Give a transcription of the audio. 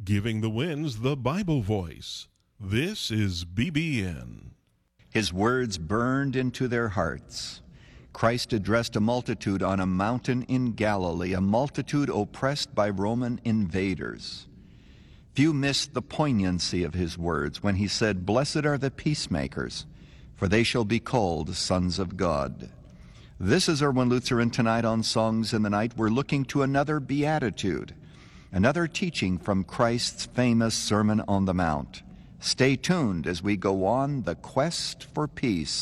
giving the winds the Bible voice. This is BBN. His words burned into their hearts. Christ addressed a multitude on a mountain in Galilee, a multitude oppressed by Roman invaders. Few missed the poignancy of his words when he said, "Blessed are the peacemakers, for they shall be called sons of God." This is Erwin Lutzer, tonight on Songs in the Night, we're looking to another beatitude, another teaching from Christ's famous Sermon on the Mount. Stay tuned as we go on the quest for peace.